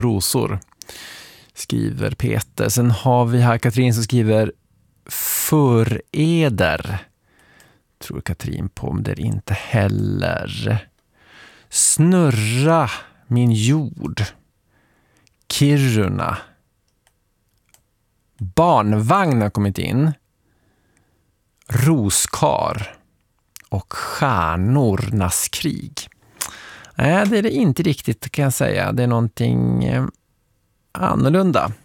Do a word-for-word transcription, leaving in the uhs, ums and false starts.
rosor, skriver Peter. Sen har vi här Katrin som skriver föreder. Tror Katrin på om det inte heller. Snurra min jord. Kiruna. Barnvagn har kommit in. Roskar. Och stjärnornas krig. Nej, det är det inte riktigt kan jag säga. Det är någonting eh, annorlunda.